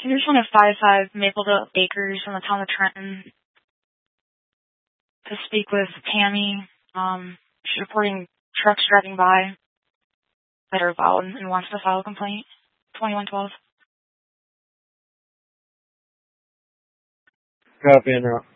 Here's one at 55 Mapledale Acres from the town of Trenton to speak with Tammy. She's reporting trucks driving by that are loud and wants to file a complaint. 2112. Copy, en route.